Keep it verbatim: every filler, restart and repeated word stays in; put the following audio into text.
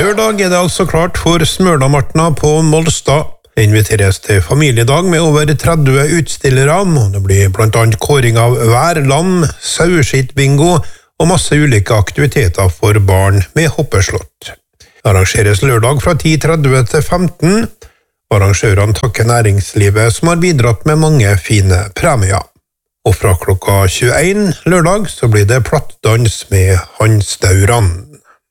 Lørdag er det altså klart for Smøla-martna på Molstad. Det inviteres til familiedag med over tretti utstillere, og det blir blant annet kåring av værlam, saueskittbingo og masse ulike aktiviteter for barn med hoppeslott. Det arrangeres lørdag fra ti tretti til femten. Arrangørene takker næringslivet som har bidratt med mange fine premier. Og fra klokka tjueen lørdag så blir det plattdans med Hansdaurene.